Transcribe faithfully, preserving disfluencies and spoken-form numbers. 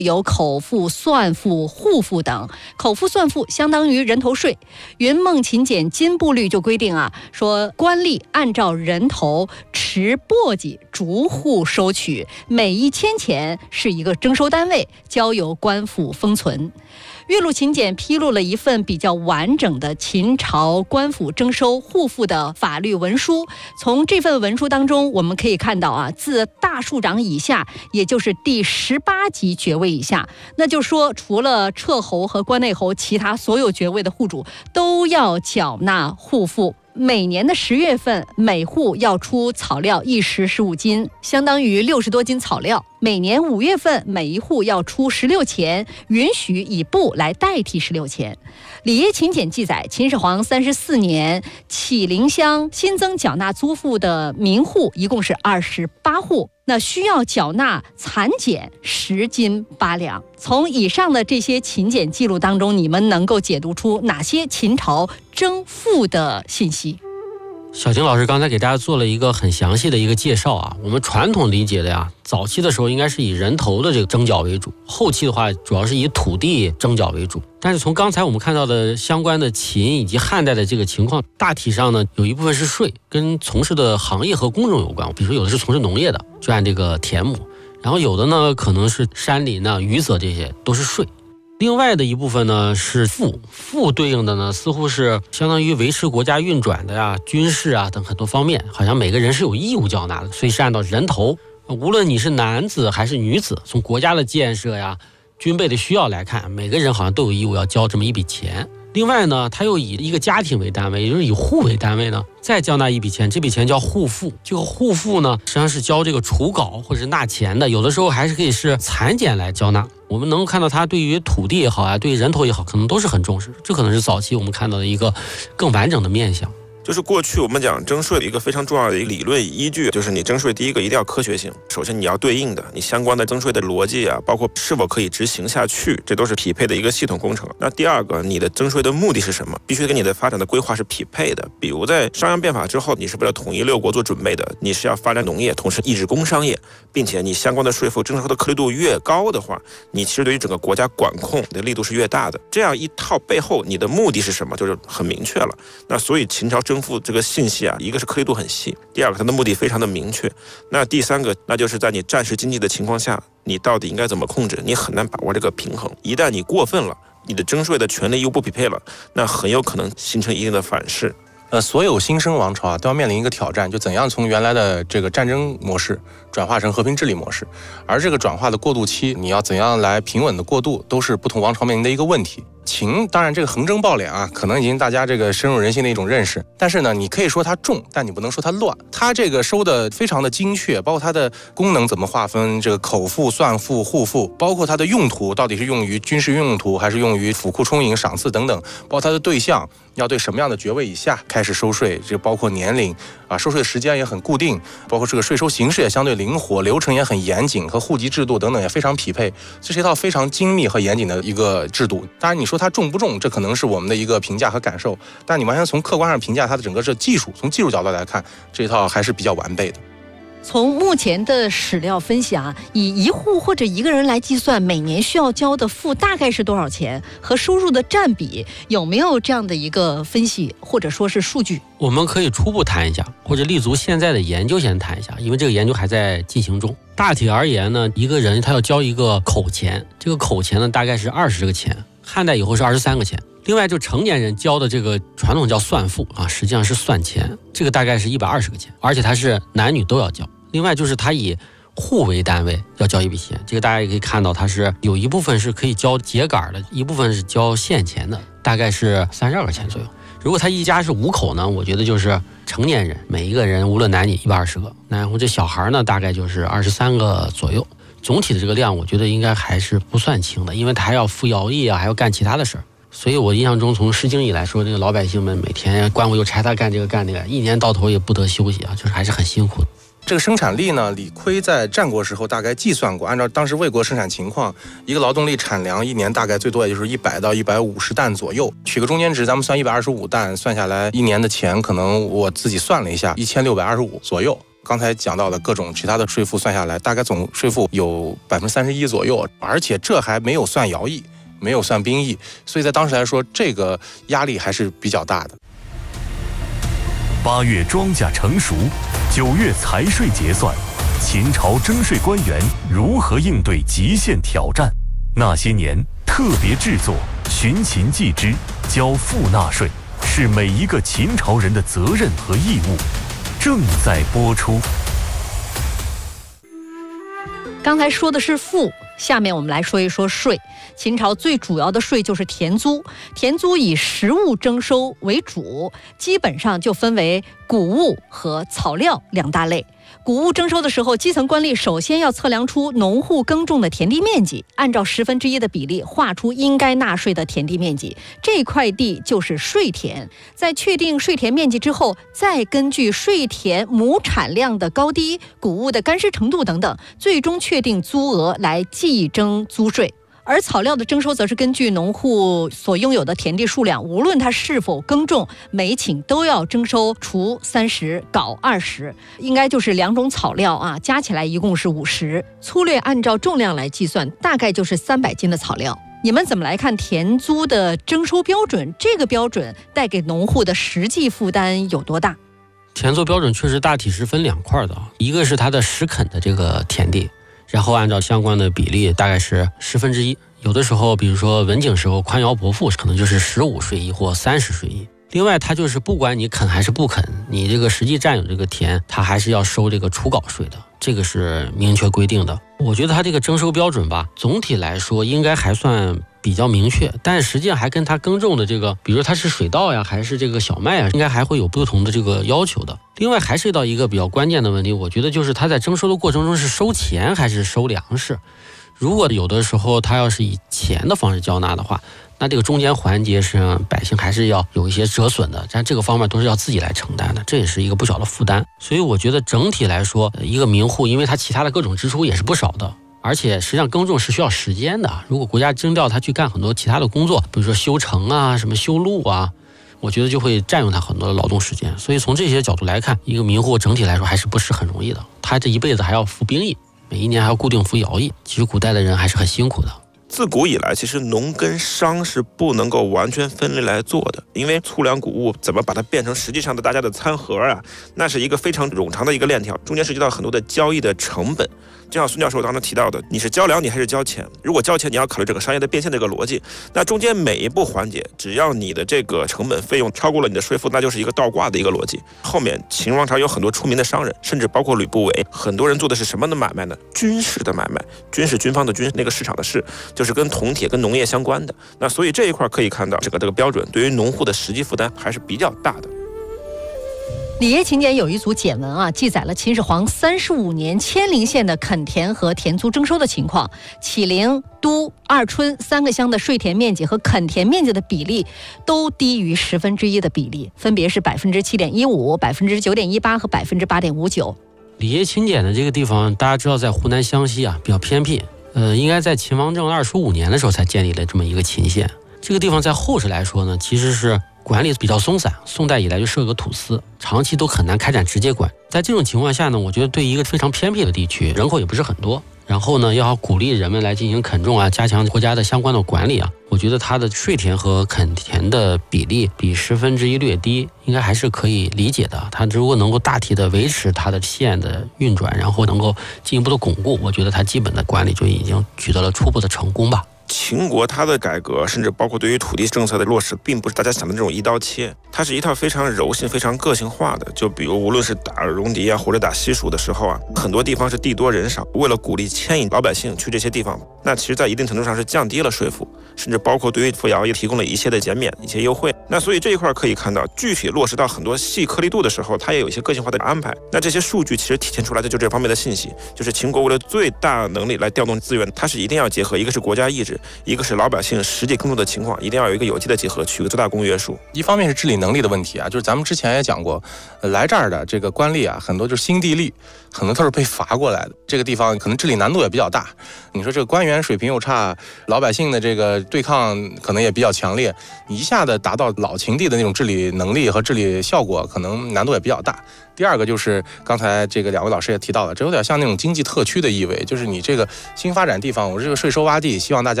有口赋、算赋、户赋等。口赋、算赋相当于人头税。云梦勤俭金步律就规定啊，说官吏按照人头持簸箕逐户收取，每一千钱是一个征收单位，交由官府封存。岳麓勤俭披露了一份比较完整的秦朝官府征收户赋的法律文书。从这份文书当中，我们可以看到啊，自大庶长以下，也就是第十八级爵位以下，那就说除了彻侯和关内侯，其他所有爵位的户主都要缴纳户赋。每年的十月份，每户要出草料一石十五斤，相当于六十多斤草料。每年五月份，每一户要出十六钱，允许以布来代替十六钱。里耶勤俭记载，秦始皇三十四年，启陵乡新增缴纳租赋的民户一共是二十八户，那需要缴纳蚕茧十斤八两。从以上的这些勤俭记录当中，你们能够解读出哪些秦朝征赋的信息？ 小晴老师刚才给大家做了一个很详细的一个介绍啊，我们传统理解的呀，早期的时候应该是以人头的这个征缴为主，后期的话主要是以土地征缴为主。但是从刚才我们看到的相关的秦以及汉代的这个情况，大体上呢，有一部分是税，跟从事的行业和工种有关，比如说有的是从事农业的，就按这个田亩，然后有的呢可能是山林呢、渔泽，这些都是税。另外的一部分呢是赋，赋对应的呢似乎是相当于维持国家运转的呀、军事啊等很多方面，好像每个人是有义务缴纳的，所以是按照人头，无论你是男子还是女子，从国家的建设呀、军备的需要来看，每个人好像都有义务要交这么一笔钱。另外呢，他又以一个家庭为单位，也就是以户为单位呢，再交纳一笔钱，这笔钱叫户赋。这个户赋呢，实际上是交这个除稿或者是纳钱的，有的时候还是可以是蚕茧来交纳。我们能够看到他对于土地也好啊，对于人头也好，可能都是很重视，这可能是早期我们看到的一个更完整的面向。 就是过去我们讲征税的一个非常重要的一个理论依据，就是你征税第一个一定要科学性，首先你要对应的你相关的征税的逻辑啊，包括是否可以执行下去，这都是匹配的一个系统工程。那第二个，你的征税的目的是什么，必须跟你的发展的规划是匹配的。比如在商鞅变法之后，你是为了统一六国做准备的，你是要发展农业，同时抑制工商业，并且你相关的税负征收的颗粒度越高的话，你其实对于整个国家管控的力度是越大的。这样一套背后你的目的是什么，就是很明确了。那所以秦朝征赋这个信息啊，一个是颗粒度很细，第二个它的目的非常的明确，那第三个那就是在你战时经济的情况下，你到底应该怎么控制，你很难把握这个平衡。一旦你过分了，你的征税的权利又不匹配了，那很有可能形成一定的反噬。 呃，所有新生王朝啊，都要面临一个挑战，就怎样从原来的这个战争模式转化成和平治理模式，而这个转化的过渡期，你要怎样来平稳的过渡，都是不同王朝面临的一个问题。秦当然这个横征暴敛啊，可能已经大家这个深入人心的一种认识，但是呢，你可以说它重，但你不能说它乱。它这个收的非常的精确，包括它的功能怎么划分，这个口赋、算赋、户赋，包括它的用途到底是用于军事用途还是用于府库充盈、赏赐等等，包括它的对象要对什么样的爵位以下开始收税，这包括年龄啊，收税时间也很固定，包括这个税收形式也相对灵活，流程也很严谨，和户籍制度等等也非常匹配，这是一套非常精密和严谨的一个制度。当然你说它重不重，这可能是我们的一个评价和感受，但你完全从客观上评价它的整个这技术，从技术角度来看，这一套还是比较完备的。 从目前的史料分析啊，以一户或者一个人来计算，每年需要交的赋大概是多少钱，和收入的占比有没有这样的一个分析或者说是数据？ 我们可以初步谈一下，或者立足现在的研究先谈一下，因为这个研究还在进行中。大体而言呢，一个人他要交一个口钱，这个口钱呢大概是二十个钱，汉代以后是二十三个钱。另外就成年人交的这个传统叫算赋啊，实际上是算钱，这个大概是一百二十个钱，而且它是男女都要交。另外就是它以户为单位要交一笔钱，这个大家也可以看到，它是有一部分是可以交秸秆的，一部分是交现钱的，大概是三十二个钱左右。如果他一家是五口呢，我觉得就是成年人每一个人无论男女一百二十个，然后这小孩呢大概就是二十三个左右。总体的这个量我觉得应该还是不算轻的，因为他还要服徭役啊，还要干其他的事儿。所以我印象中从诗经以来说，这个老百姓们每天官务又差他干这个干那个，一年到头也不得休息啊，就是还是很辛苦的。 这个生产力呢，李悝在战国时候大概计算过，按照当时魏国生产情况，一个劳动力产粮一年大概最多也就是一百到一百五十担左右，取个中间值，咱们算一百二十五担，算下来一年的钱可能我自己算了一下，一千六百二十五左右。 刚才讲到的各种其他的税负算下来，大概总税负有百分之三十一左右，而且这还没有算徭役，没有算兵役，所以在当时来说，这个压力还是比较大的。 八月庄稼成熟，九月财税结算，秦朝征税官员如何应对极限挑战？那些年特别制作《寻秦记之交赋纳税》，是每一个秦朝人的责任和义务。正在播出。 刚才说的是赋，下面我们来说一说税。秦朝最主要的税就是田租，田租以实物征收为主，基本上就分为谷物和草料两大类。谷物征收的时候，基层官吏首先要测量出农户耕种的田地面积，按照十分之一的比例划出应该纳税的田地面积，这块地就是税田。在确定税田面积之后，再根据税田亩产量的高低、谷物的干湿程度等等，最终确定租额来计征租税。而草料的征收则是根据农户所拥有的田地数量，无论他是否耕种，每顷都要征收锄三十，镐二十，应该就是两种草料啊，加起来一共是五十。粗略按照重量来计算，大概就是三百斤的草料。你们怎么来看田租的征收标准？这个标准带给农户的实际负担有多大？ 田租标准确实大体是分两块的，一个是它的实垦的这个田地，然后按照相关的比例大概是十分之一，有的时候比如说文景时候宽徭薄赋可能就是十五税一或三十税一。另外它就是不管你垦还是不垦，你这个实际占有这个田，它还是要收这个除稿税的，这个是明确规定的。我觉得它这个征收标准吧，总体来说应该还算比较明确，但是实际上还跟它耕种的这个，比如它是水稻呀还是这个小麦啊，应该还会有不同的这个要求的。另外还涉及到一个比较关键的问题，我觉得就是它在征收的过程中是收钱还是收粮食。如果有的时候它要是以钱的方式交纳的话，那这个中间环节实际上百姓还是要有一些折损的，但这个方面都是要自己来承担的，这也是一个不小的负担。所以我觉得整体来说，一个民户因为它其他的各种支出也是不少的，而且实际上耕种是需要时间的，如果国家征调他去干很多其他的工作，比如说修城啊什么修路啊，我觉得就会占用他很多的劳动时间。所以从这些角度来看，一个民户整体来说还是不是很容易的，他这一辈子还要服兵役，每一年还要固定服徭役，其实古代的人还是很辛苦的。 自古以来，其实农跟商是不能够完全分离来做的，因为粗粮谷物怎么把它变成实际上的大家的餐盒啊，那是一个非常冗长的一个链条，中间涉及到很多的交易的成本。就像孙教授当时提到的，你是交粮你还是交钱？如果交钱，你要考虑这个商业的变现这个逻辑，那中间每一步环节，只要你的这个成本费用超过了你的税负，那就是一个倒挂的一个逻辑。后面秦王朝有很多出名的商人，甚至包括吕不韦，很多人做的是什么的买卖呢？军事的买卖，军是军方的军，那个市场的市，就是跟铜铁跟农业相关的。那所以这一块可以看到，这个这个标准对于农户的实际负担还是比较大的。 里耶秦简有一组简文啊，记载了秦始皇三十五年骞陵县的垦田和田租征收的情况。启陵、都、二春三个乡的税田面积和垦田面积的比例都低于十分之一的比例，分别是百分之七点一五、百分之九点一八和百分之八点五九。 里耶秦简的这个地方，大家知道在湖南湘西啊，比较偏僻，呃，应该在秦王政二十五年的时候才建立了这么一个秦县。这个地方在后世来说呢，其实是管理比较松散，宋代以来就设个土司，长期都很难开展直接管。在这种情况下呢，我觉得对一个非常偏僻的地区，人口也不是很多，然后呢，要鼓励人们来进行垦种啊，加强国家的相关的管理啊，我觉得它的税田和垦田的比例比十分之一略低，应该还是可以理解的。它如果能够大体的维持它的县的运转，然后能够进一步的巩固，我觉得它基本的管理就已经取得了初步的成功吧。 秦国它的改革，甚至包括对于土地政策的落实，并不是大家想的那种一刀切，它是一套非常柔性、非常个性化的。就比如无论是打戎狄啊，或者打西蜀的时候啊，很多地方是地多人少，为了鼓励牵引老百姓去这些地方，那其实在一定程度上是降低了税负，甚至包括对于服徭役提供了一些的减免、一些优惠。那所以这一块可以看到，具体落实到很多细颗粒度的时候，它也有一些个性化的安排。那这些数据其实体现出来的就这方面的信息，就是秦国为了最大能力来调动资源，它是一定要结合，一个是国家意志，一个是老百姓实际耕作的情况，一定要有一个有机的结合，取个最大公约数。 一方面是治理能力的问题啊，就是咱们之前也讲过，来这儿的这个官吏啊，很多就是新地利，很多都是被罚过来的。这个地方可能治理难度也比较大。你说这个官员水平又差，老百姓的这个个对抗可能也比较强烈，你一下子达到老秦地的那种治理能力和治理效果，可能难度也比较大。第二个就是刚才这个两位老师也提到了，这有点像那种经济特区的意味，就是你这个新发展地方，我这个税收洼地，希望大家